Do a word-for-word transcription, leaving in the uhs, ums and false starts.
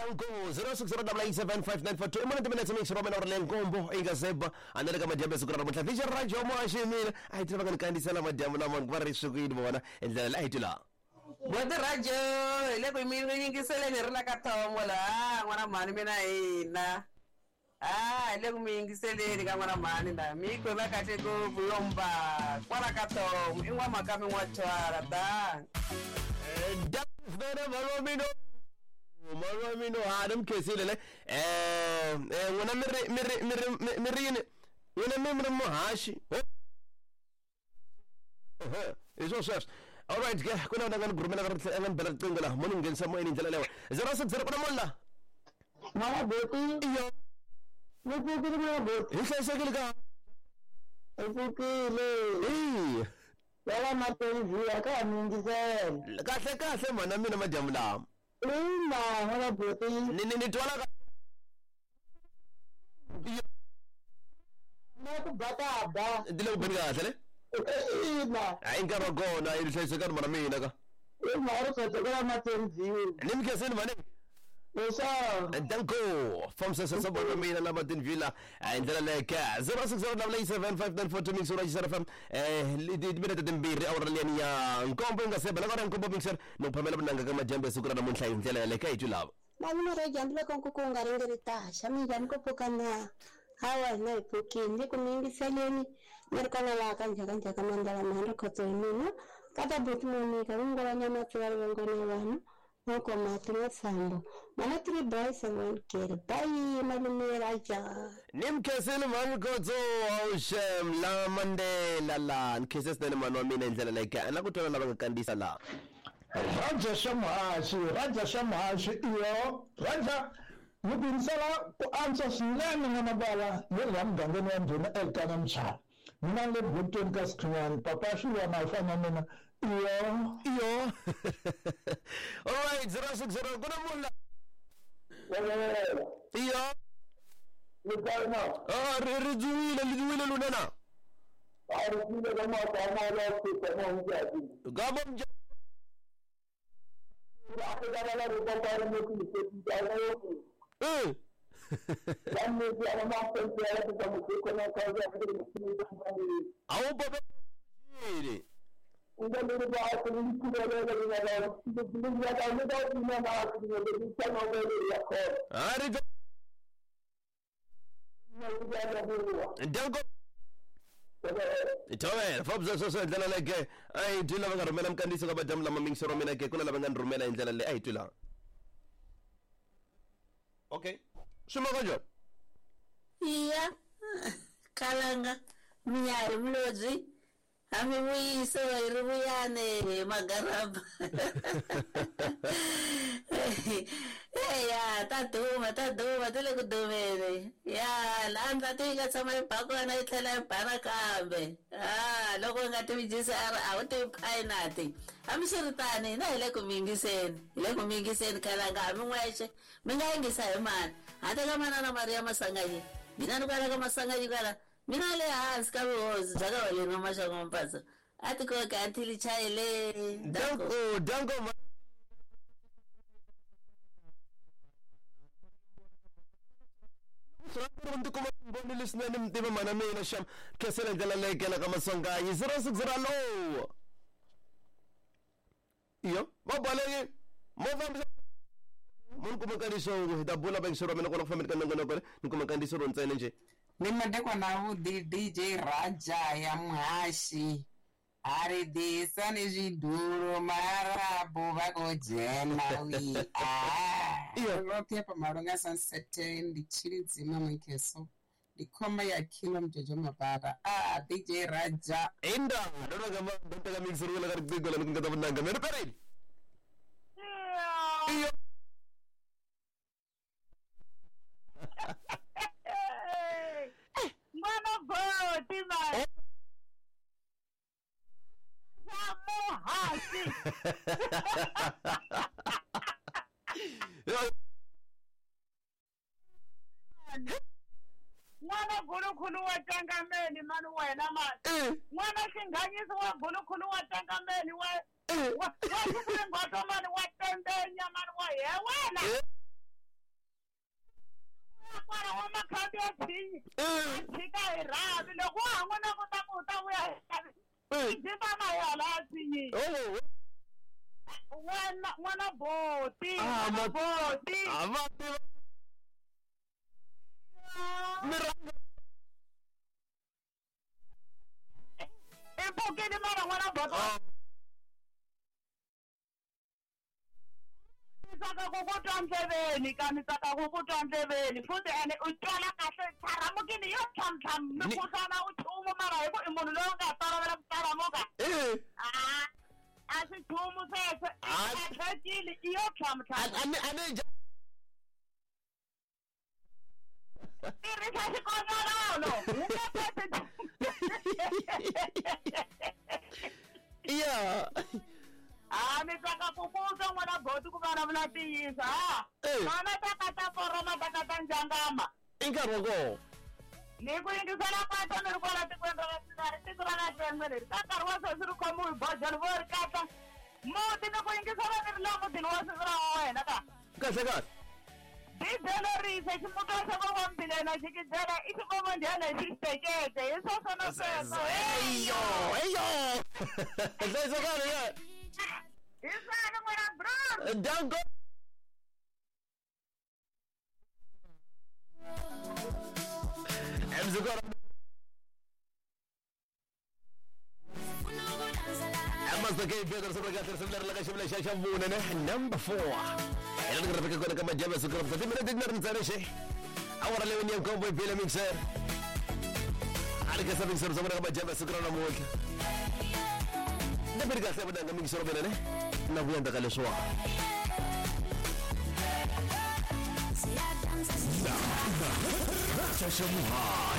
Danko zero six zero eight seven five nine four two imana timinetse mixro mena ore lenkombo ingazeba anele ka madembe sukura mutla vija rajo mo ashimile ayithiba kanikandisela madembe namo ngibari sukuyini bona endlela la ayitula Bode rajo ile ko mi yingisele ni rila ka thomo la ngwana mani mina ina ah ile ko mi yingisele ni ka ngwana mani na mi ko ba ka te ko bulomba kwala ka thomo ingwa makame ngwa twala ta Dafna Maromino Maromino Adam Kesilele eh eh wana miri miri miri miri wana miri muhashi eh iso sas all right ga kuna dangan gurmena ngan belat tungala munung gen samo ini jala lewa zero six zero kuna mulla mala boti iyo ni boti mala boti isa isa gilga boti le eh wala materi via ka mingisel kahle kahle mana mina majamla ina mala boti ni ni ni twala ka iyo na ku bata ba dilo benga sele ina ainga ragona ilse segar mana mina ka ina ro sa tegara materi via nimke sen mane Esa Danko from Sasa Sabor Mina Lamadin Villa and like zero six zero eight seven five nine four two mix ora sarafam eh lidid minute dembiri awralian ya ngombonga sebe la ngombo mixer no pamela bnanga kama jambe sukura na munhlai ndlela like ayitula Mami re jambile konku konga ringeri ta shami jan ko pokana hawa na pokin ni kumingi seleni merkana la kan jagan jagan mandala manda kotoni kata butmoni kan ngora nyama tswar ngone wanu Noko matri sambo. Mana tri boy seven kere. Bye malumi raja. Nim kesil man kozo aushem la mande la la. Keses nene manwa mina nzela like ana kutola la kandisa la. Raja Shamashi, Raja Shamashi, iyo, Raja, mubinsala ku ansa sinani ngamabala, yelam gangene anduna elkanam cha. Nale butun kaskwan, papa shua maifanya mina, iyo, iyo. Alright, zero six zero, kuna mula. Iyo. Nikalna. Ah, rijuile, rijuile lunana. Arifile kama kama watu kama mjadi. Gama mjadi. Eh. Au baba shiri. Udah berubah sendiri sudah ada dengan sebelum dia ada ada di mana aku dengan dia mau dia kok. Ari. Danko. Itowe, fobza so so ndlela leke. Ay tula banga rumela mkandisa ka badamla mamingsoro mina ke kuna labanga rumela ndlela le ay tula. Okay. Shuma konjo. Iya. Kalanga mnyari mlozi. Ami muiso irubuyane magaraba. Eh ya tatuma tatuma tele kudumene. Ya landa tinga sama pako na itela para kambe. Ah loko ngati bijisa ara awute painati. Ami siritani na ile kumingiseni. Ile kumingiseni kalanga ami mweshe. Minga ingisa imani. Hata kama na Maria Masangaji. Mina nukala kama Masangaji kala. Mina le hansi ka hozi dzaka wale nomasha ngompasa ati ko kantili chaile Danko danko Surabu kuma mboni listener ni mtima mana mina sham kesela ndlela leke la kama songa zero six zero low iyo mabalege movamza mun kuma kaniso dabula bang sura mena kono family kan ngono ko kuma kaniso ron tsene nje Nimade kwa na udi D J Raja ya mhashi Ari disa ni jiduro marabu wako jena wi Ah Iyo Rote pa marunga sunset Ndi chiri zima mwikeso Dikoma ya kilo mjojo mabara Ah D J Raja Inda Dora kama Dota kama mixer wala karbi gola Nukung kata menangga Meru perin Iyo Mana boti man. Kamu hasi. Mwana gulu kulu wa tangameni manu wena man. Mwana singanyisi wa gulu kulu wa tangameni wa. Wa kukule ngoto manu wa tembenya manu wa ye wena. n'wana wa makhambi ya tshinyi a tshika hi rhavi loko wa ha n'wana kota ku ta vuya hi dzimba na yona ya tshinyini n'wana n'wana boti Ah, n'wana ma- boti Avati. Miranga. i mpfukini mara n'wana boti ni tsaka ku ku twa ndleveni ka ni tsaka ku ku twa ndleveni futhi ene u twala kahle tsharamuki yo tlhamtlham mikhuhlwana u chumu mara hi ku i munhu loyi u nga tolovela ku tsaramuka Eh. a a swi chumu sweswo Ah. i tlhekile i yo tlhamtlham Ane ane. tirhisa xikonyolono wu nge pesi Yeah. a ni tsaka ku kutwa n'wana boti ku vulavula tiyisa ha Eh. mana taka ta foroma taka ta njangama Inkaroko. ni ku yingisela kwata mi ri kwala tikweni ra vasinari tiko ra natlengwe leri ka nkarhi wa sweswi ri khomiwe hi bojani vo ri katsa muti ni ku yingisela ni ri la mutini wa siku ra wena ka Kahle kahle. didelerisa ximuto xa van'wambilena xikidyela i xikomondhyana hi xixtekete hi sweswo na sweswo Eyo, eyo. Sasa kana ya. hi swena n'wina bror Dango. Emzukora. Amma sakai biyar sun riga sun lar laga shibla shashan bune ne number four. Ina da rafika ko kama jaba su karanta timina dinar tsare shi. Awara le wani ko boy fila mixer. Alika sa mixer so kama jaba su karanta mu wake. Da birga sai bada mixer bene ne. Na buyan da kale suwa. Shashan